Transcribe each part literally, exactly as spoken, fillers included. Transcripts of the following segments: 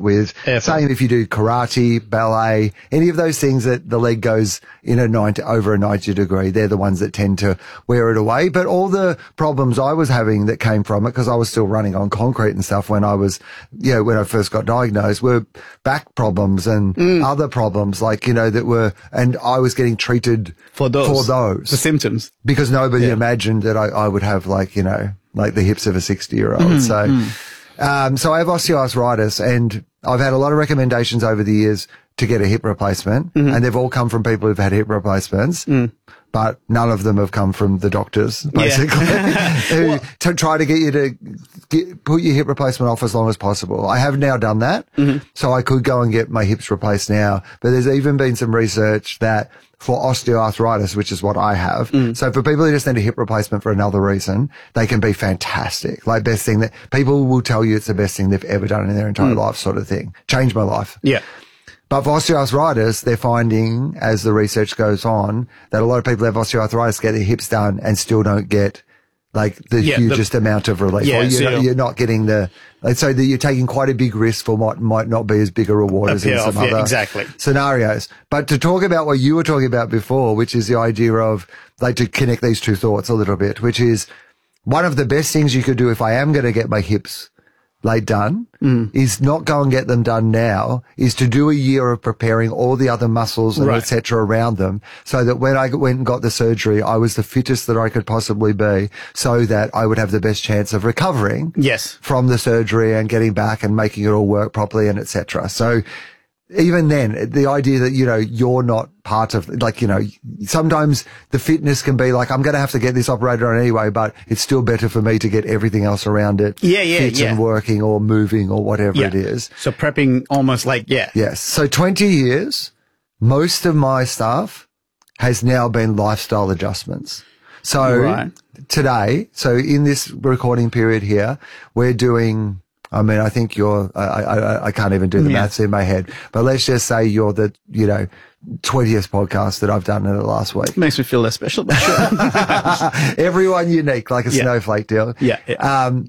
with. Effort. Same if you do karate, ballet, any of those things that the leg goes in a ninety, over a ninety degree. They're the ones that tend to wear it away. But all the problems I was having that came from it, because I was still running on concrete and stuff when I was, you know, when I first got diagnosed, were back problems and mm. other problems like, you know, that were, and I was getting treated for those, for those. the symptoms. Because nobody yeah. imagined that I, I would have like, you know, like the hips of a sixty year old. Mm, so, mm. um, so I have osteoarthritis and I've had a lot of recommendations over the years to get a hip replacement mm-hmm. and they've all come from people who've had hip replacements. Mm. But none of them have come from the doctors, basically, yeah. who well, to try to get you to get, put your hip replacement off as long as possible. I have now done that, mm-hmm. so I could go and get my hips replaced now. But there's even been some research that for osteoarthritis, which is what I have, mm. so for people who just need a hip replacement for another reason, they can be fantastic. Like best thing that people will tell you it's the best thing they've ever done in their entire mm. life, sort of thing. Changed my life. Yeah. But for osteoarthritis, they're finding, as the research goes on, that a lot of people have osteoarthritis, get their hips done, and still don't get, like, the yeah, hugest the, amount of relief. Yeah, or you're, so not, you're not getting the, like, so that you're taking quite a big risk for what might not be as big a reward as in some yeah, other exactly. scenarios. But to talk about what you were talking about before, which is the idea of, like, to connect these two thoughts a little bit, which is one of the best things you could do if I am going to get my hips like done mm. is not go and get them done now, is to do a year of preparing all the other muscles and right. et cetera around them so that when I went and got the surgery, I was the fittest that I could possibly be so that I would have the best chance of recovering yes. from the surgery and getting back and making it all work properly and et cetera. So even then, the idea that, you know, you're not part of, like, you know, sometimes the fitness can be like, I'm going to have to get this operated on anyway, but it's still better for me to get everything else around it. Yeah, yeah, fit yeah. and working or moving or whatever yeah. it is. So prepping almost like, yeah. Yes. So twenty years, most of my stuff has now been lifestyle adjustments. So right. today, so in this recording period here, we're doing, I mean, I think you're, I, I, I can't even do the yeah. maths in my head, but let's just say you're the, you know, twentieth podcast that I've done in the last week. Makes me feel less special, but sure. Everyone unique, like a yeah. snowflake deal. Yeah, yeah. Um,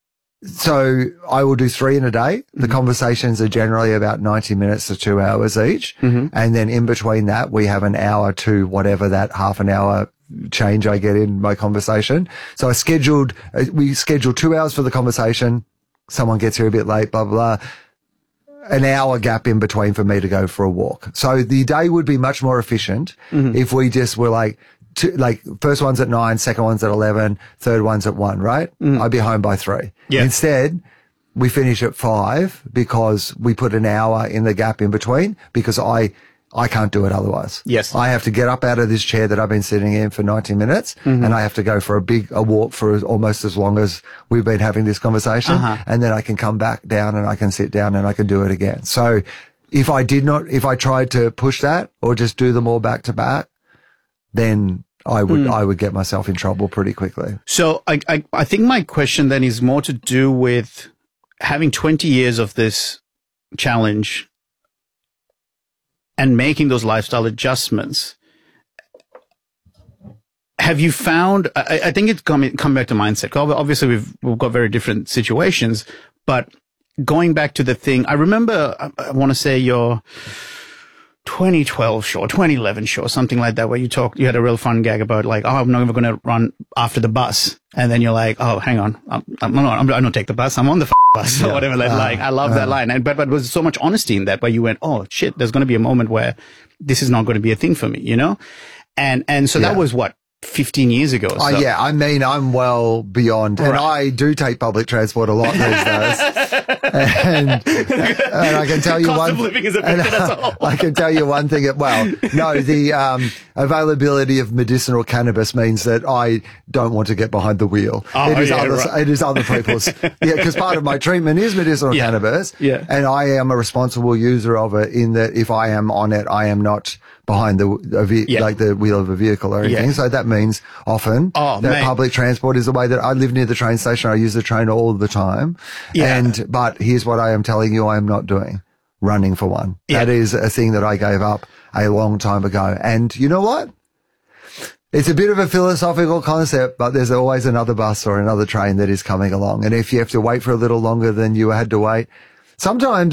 so I will do three in a day. The mm-hmm. conversations are generally about ninety minutes to two hours each. Mm-hmm. And then in between that, we have an hour to whatever that half an hour change I get in my conversation. So I scheduled, we scheduled two hours for the conversation. Someone gets here a bit late, blah, blah, blah. An hour gap in between for me to go for a walk. So the day would be much more efficient mm-hmm. if we just were like, two, like first one's at nine, second one's at eleven, third one's at one, right? Mm. I'd be home by three. Yeah. Instead, we finish at five because we put an hour in the gap in between because I, I can't do it otherwise. Yes. I have to get up out of this chair that I've been sitting in for ninety minutes mm-hmm. and I have to go for a big, a walk for almost as long as we've been having this conversation. Uh-huh. And then I can come back down and I can sit down and I can do it again. So if I did not, if I tried to push that or just do them all back to back, then I would, mm. I would get myself in trouble pretty quickly. So I, I, I think my question then is more to do with having twenty years of this challenge and making those lifestyle adjustments. Have you found, I, I think it's coming, come back to mindset. Obviously we've, we've got very different situations, but going back to the thing, I remember, I, I want to say your twenty twelve show, twenty eleven show, something like that, where you talked, you had a real fun gag about like, oh, I'm not even going to run after the bus. And then you're like, oh, hang on. I'm, I'm not, I'm, I don't take the bus. I'm on the f- bus or yeah. whatever. Like, uh, like, I love uh, that line. And, but, but there was so much honesty in that where you went, oh shit, there's going to be a moment where this is not going to be a thing for me, you know? And, and so yeah. that was what? fifteen years ago. Oh, so. yeah. I mean, I'm well beyond, and right. I do take public transport a lot these days. and, and I can tell you Cost one, of living is affected as a whole. I can tell you one thing. Well, no, the, um, availability of medicinal cannabis means that I don't want to get behind the wheel. Oh, it is yeah, other, right. it is other people's. Yeah. Cause part of my treatment is medicinal yeah. cannabis. Yeah. And I am a responsible user of it in that if I am on it, I am not behind the, a ve- yeah. like the wheel of a vehicle or anything. Yeah. So that means often oh, that mate. public transport is the way that I live near the train station. I use the train all the time. Yeah. And, but here's what I am telling you I am not doing. Running for one. Yeah. That is a thing that I gave up a long time ago. And you know what? It's a bit of a philosophical concept, but there's always another bus or another train that is coming along. And if you have to wait for a little longer than you had to wait, sometimes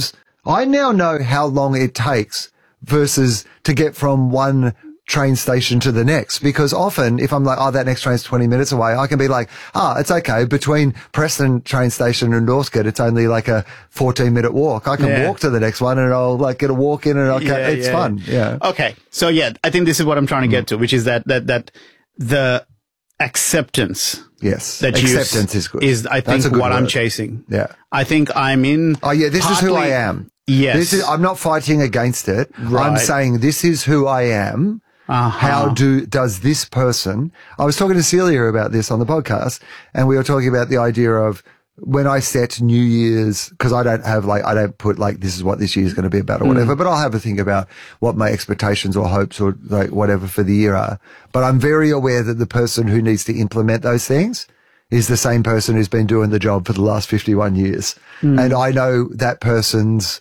I now know how long it takes versus to get from one train station to the next, because often if I'm like, oh, that next train's twenty minutes away, I can be like, ah, oh, it's okay. Between Preston train station and Northcote, it's only like a fourteen minute walk. I can yeah. walk to the next one and I'll like get a walk in and I'll, yeah, it's yeah. fun. Yeah. Okay. So yeah, I think this is what I'm trying to get to, which is that, that, that the acceptance. Yes. That acceptance is good. Is, I think, what word. I'm chasing. Yeah. I think I'm in. Oh yeah, this partly, is who I am. Yes. This is, I'm not fighting against it. Right. I'm saying this is who I am. Uh-huh. How do, does this person, I was talking to Celia about this on the podcast, and we were talking about the idea of when I set New Year's, cause I don't have like, I don't put like, this is what this year is going to be about or whatever, mm. but I'll have a think about what my expectations or hopes or like whatever for the year are. But I'm very aware that the person who needs to implement those things is the same person who's been doing the job for the last fifty-one years. Mm. And I know that person's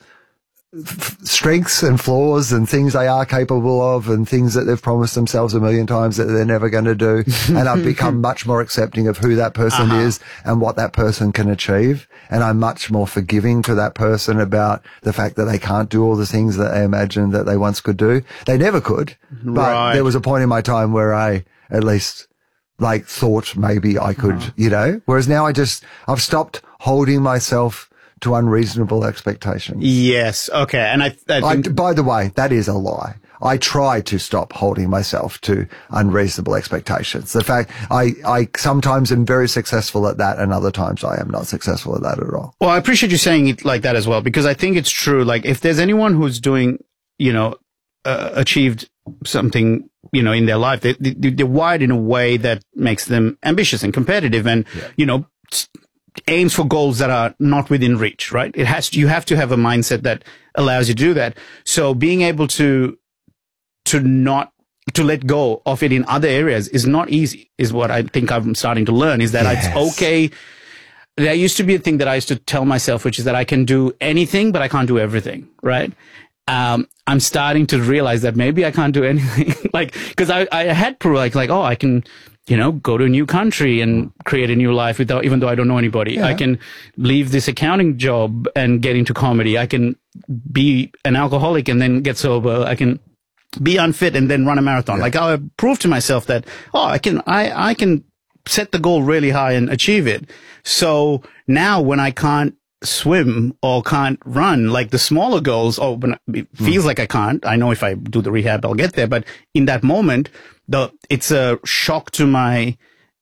f- strengths and flaws and things they are capable of and things that they've promised themselves a million times that they're never going to do. And I've become much more accepting of who that person uh-huh. is and what that person can achieve. And I'm much more forgiving to that person about the fact that they can't do all the things that they imagined that they once could do. They never could. But right. there was a point in my time where I at least like thought maybe I could, uh-huh. you know, whereas now I just, I've stopped holding myself to unreasonable expectations. Yes. Okay. And I, I, think- I, by the way, that is a lie. I try to stop holding myself to unreasonable expectations. The fact I, I sometimes am very successful at that and other times I am not successful at that at all. Well, I appreciate you saying it like that as well, because I think it's true. Like if there's anyone who's doing, you know, uh, achieved something, you know, in their life, they, they, they're wired in a way that makes them ambitious and competitive and, yeah. you know, aims for goals that are not within reach, right? It has to, you have to have a mindset that allows you to do that. So being able to, to not, to let go of it in other areas is not easy, is what I think I'm starting to learn, is that yes. it's okay. There used to be a thing that I used to tell myself, which is that I can do anything, but I can't do everything, right? Um, I'm starting to realize that maybe I can't do anything. like, cause I, I had pro like, like, oh, I can, you know, go to a new country and create a new life without, even though I don't know anybody. Yeah. I can leave this accounting job and get into comedy. I can be an alcoholic and then get sober. I can be unfit and then run a marathon. Yeah. Like I prove to myself that, oh, I can, I, I can set the goal really high and achieve it. So now when I can't swim or can't run, like the smaller goals, oh, but it feels mm. like I can't. I know if I do the rehab, I'll get there. But in that moment, the, it's a shock to my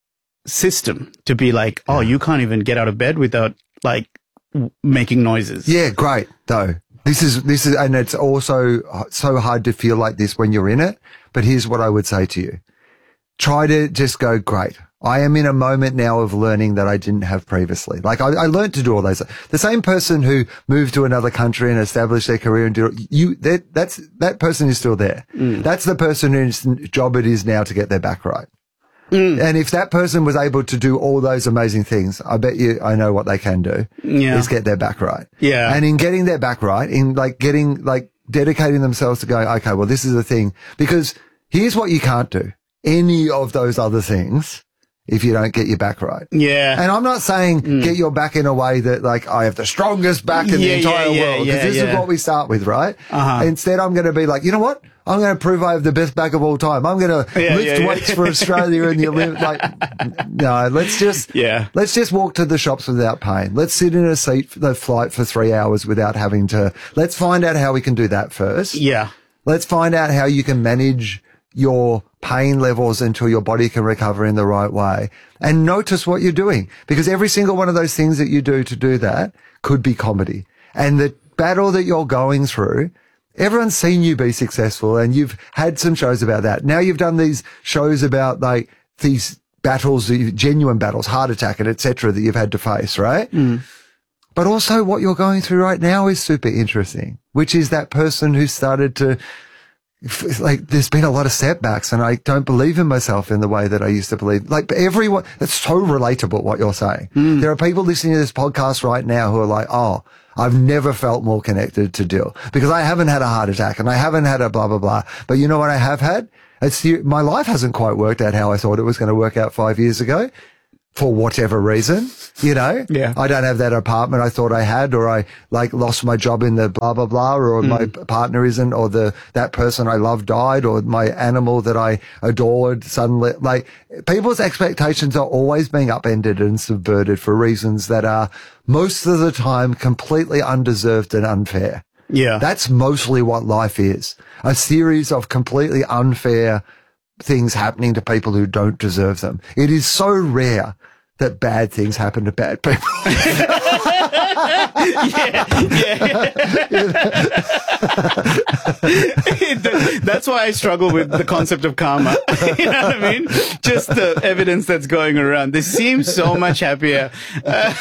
system to be like, oh, yeah. you can't even get out of bed without like w- making noises. Yeah. Great though. This is, this is, and it's also so hard to feel like this when you're in it. But here's what I would say to you. Try to just go, great. I am in a moment now of learning that I didn't have previously. Like I, I learned to do all those. The same person who moved to another country and established their career and do you, that, that's, that person is still there. Mm. That's the person whose job it is now to get their back right. Mm. And if that person was able to do all those amazing things, I bet you I know what they can do yeah. is get their back right. Yeah. And in getting their back right, in like getting, like dedicating themselves to going, okay, well, this is the thing, because here's what you can't do. Any of those other things if you don't get your back right. Yeah. And I'm not saying mm. get your back in a way that like I have the strongest back in yeah, the entire yeah, world. Because yeah, this yeah. is what we start with, right? Uh-huh. Instead, I'm going to be like, you know what? I'm going to prove I have the best back of all time. I'm going to yeah, lift yeah, weights yeah. for Australia and the Olympics. Like, no, let's just, yeah. let's just walk to the shops without pain. Let's sit in a seat for the flight for three hours without having to, let's find out how we can do that first. Yeah. Let's find out how you can manage your pain levels until your body can recover in the right way, and notice what you're doing, because every single one of those things that you do to do that could be comedy. And the battle that you're going through, everyone's seen you be successful and you've had some shows about that. Now you've done these shows about like these battles, genuine battles, heart attack and et cetera that you've had to face, right? Mm. But also what you're going through right now is super interesting, which is that person who started to, like, there's been a lot of setbacks and I don't believe in myself in the way that I used to believe. Like everyone, it's so relatable what you're saying. Mm. There are people listening to this podcast right now who are like, oh, I've never felt more connected to Dill because I haven't had a heart attack and I haven't had a blah, blah, blah. But you know what I have had? It's the, my life hasn't quite worked out how I thought it was going to work out five years ago. for whatever reason, you know? Yeah. I don't have that apartment I thought I had, or I like lost my job in the blah, blah, blah, or mm. my partner isn't, or the, that person I love died, or my animal that I adored suddenly, like people's expectations are always being upended and subverted for reasons that are most of the time completely undeserved and unfair. Yeah. That's mostly what life is. A series of completely unfair things happening to people who don't deserve them. It is so rare that bad things happen to bad people. yeah, yeah. That's why I struggle with the concept of karma. You know what I mean? Just the evidence that's going around. They seem so much happier. Uh,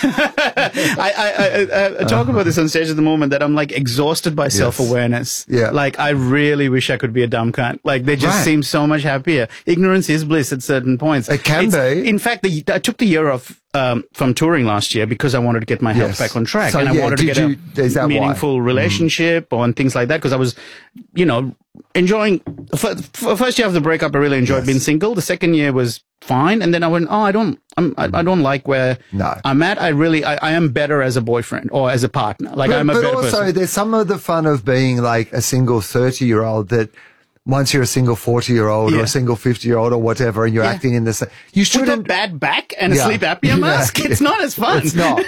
I, I, I, I talk about this on stage at the moment that I'm like exhausted by yes. self-awareness. Yeah. Like I really wish I could be a dumb cunt. Like they just right. seem so much happier. Ignorance is bliss at certain points. It can it's, be. In fact, the, I took the year off um, from touring last year because I wanted to get my health yes. back on track. So, and I yeah, wanted to get you, a meaningful why? relationship mm. and things like that because I was, you know, enjoying for, for first year of the breakup. I really enjoyed yes. being single. The second year was fine, and then I went, oh, I don't, I'm, I, I don't like where no. I'm at. I really, I, I am better as a boyfriend or as a partner. Like but, I'm a but better also, person. There's some of the fun of being like a single thirty year old that. Once you're a single forty year old yeah. or a single fifty year old or whatever, and you're yeah. acting in the same, you shouldn't. With a bad back and a yeah. sleep apnea mask, yeah. it's not as fun. It's not.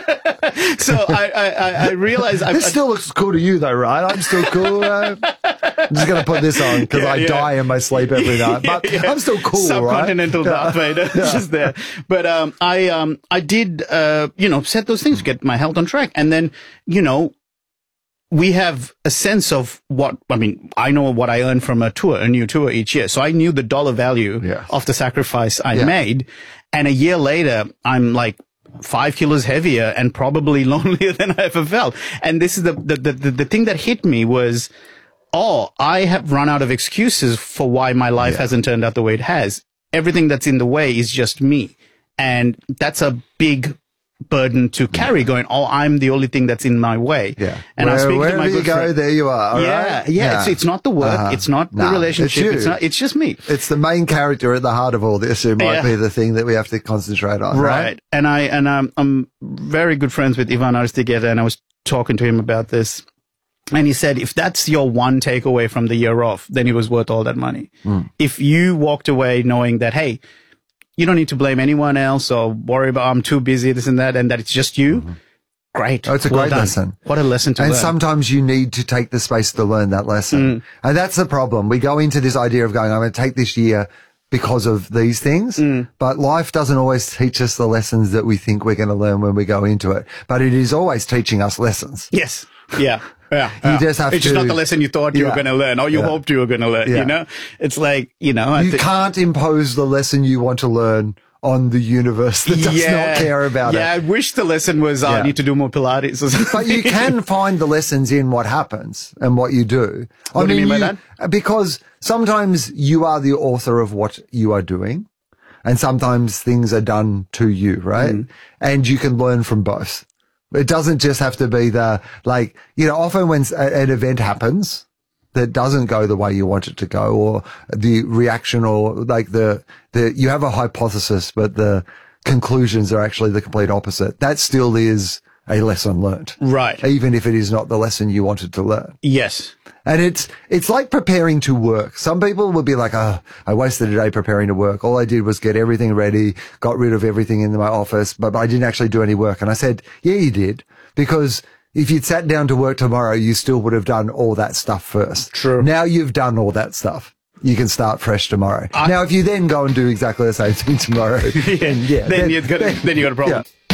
So I, I, I realize I, this I, still looks cool to you though, right? I'm still cool. Uh, I'm just going to put this on because yeah, I yeah. die in my sleep every night, but yeah. I'm still cool, Subcontinental right? Darth Vader, yeah. just there. But um, I, um, I did, uh, you know, set those things to get my health on track, and then, you know. We have a sense of what, I mean, I know what I earn from a tour, a new tour each year. So I knew the dollar value yeah. of the sacrifice I yeah. made. And a year later, I'm like five kilos heavier and probably lonelier than I ever felt. And this is the, the, the, the thing that hit me was, oh, I have run out of excuses for why my life yeah. hasn't turned out the way it has. Everything that's in the way is just me. And that's a big burden to carry going, oh, I'm the only thing that's in my way. Yeah. And Where, I speak wherever to my you good go, friend. there you are. Yeah, right? yeah. yeah. It's, it's not the work. Uh-huh. It's not no, the relationship. It's, it's not, it's just me. It's the main character at the heart of all this who might yeah. be the thing that we have to concentrate on. Right. right? And I, and um, I'm very good friends with Ivan Aristigueta, and I was talking to him about this. And he said, if that's your one takeaway from the year off, then it was worth all that money. Mm. If you walked away knowing that, hey, you don't need to blame anyone else or worry about, I'm too busy, this and that, and that it's just you. Mm-hmm. Great. Oh, it's a well great done. lesson. What a lesson to and learn. And sometimes you need to take the space to learn that lesson. Mm. And that's the problem. We go into this idea of going, I'm going to take this year because of these things. Mm. But life doesn't always teach us the lessons that we think we're going to learn when we go into it. But it is always teaching us lessons. Yes. Yeah. Yeah, you yeah. just have it's to. It's just not the lesson you thought you yeah. were going to learn or you yeah. hoped you were going to learn, yeah. you know? It's like, you know. I you th- can't impose the lesson you want to learn on the universe that does yeah. not care about yeah, it. Yeah, I wish the lesson was, oh, yeah. I need to do more Pilates or something. But you can find the lessons in what happens and what you do. What I do mean, you mean by you, that? Because sometimes you are the author of what you are doing, and sometimes things are done to you, right? Mm. And you can learn from both. It doesn't just have to be the, like, you know, often when an event happens that doesn't go the way you want it to go, or the reaction, or like the, the, you have a hypothesis, but the conclusions are actually the complete opposite. That still is a lesson learned. Right. Even if it is not the lesson you wanted to learn. Yes. And it's, it's like preparing to work. Some people will be like, oh, I wasted a day preparing to work. All I did was get everything ready, got rid of everything in my office, but I didn't actually do any work. And I said, yeah, you did. Because if you'd sat down to work tomorrow, you still would have done all that stuff first. True. Now you've done all that stuff. You can start fresh tomorrow. I- now, if you then go and do exactly the same thing tomorrow, yeah, then, yeah, then, then, you've got a, then, then you got a problem. Yeah.